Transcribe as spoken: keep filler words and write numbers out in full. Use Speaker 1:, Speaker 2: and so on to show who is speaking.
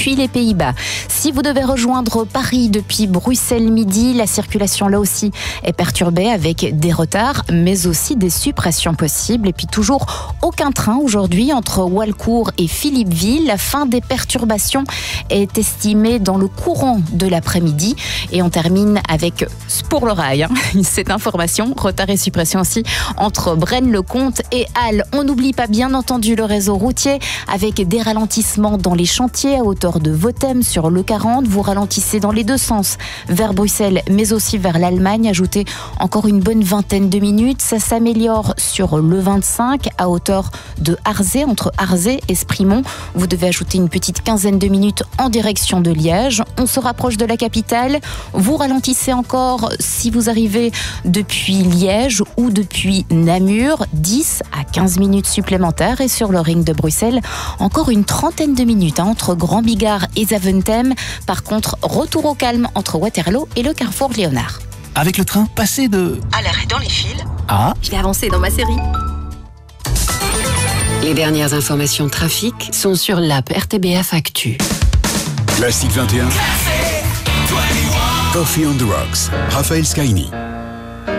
Speaker 1: depuis les Pays-Bas. Si vous devez rejoindre Paris depuis Bruxelles midi, la circulation là aussi est perturbée avec des retards, mais aussi des suppressions possibles. Et puis toujours aucun train aujourd'hui entre Walcourt et Philippeville. La fin des perturbations est estimée dans le courant de l'après-midi. Et on termine avec pour le rail, hein, cette information, retard et suppression aussi entre Braine-le-Comte et Halle. On n'oublie pas bien entendu le réseau routier avec des ralentissements dans les chantiers à hauteur de Votem sur le quarante. Vous ralentissez dans les deux sens vers Bruxelles mais aussi vers l'Allemagne. Ajoutez encore une bonne vingtaine de minutes. Ça s'améliore sur le vingt-cinq à hauteur de Arzé, entre Arzé et Sprimont. Vous devez ajouter une petite quinzaine de minutes en direction de Liège. On se rapproche de la capitale. Vous ralentissez encore si vous arrivez depuis Liège ou depuis Namur, dix à quinze minutes supplémentaires. Et sur le ring de Bruxelles, encore une trentaine de minutes hein, entre Grand Bigard et Zaventem. Par contre, retour au calme entre Waterloo et le carrefour Léonard.
Speaker 2: Avec le train, passez de...
Speaker 3: à l'arrêt dans les fils.
Speaker 2: Ah,
Speaker 3: je vais avancer dans ma série. Les dernières informations de trafic sont sur l'app R T B F Actu.
Speaker 4: Classique vingt et un. Coffee on the Rocks. Raphaël Scaini.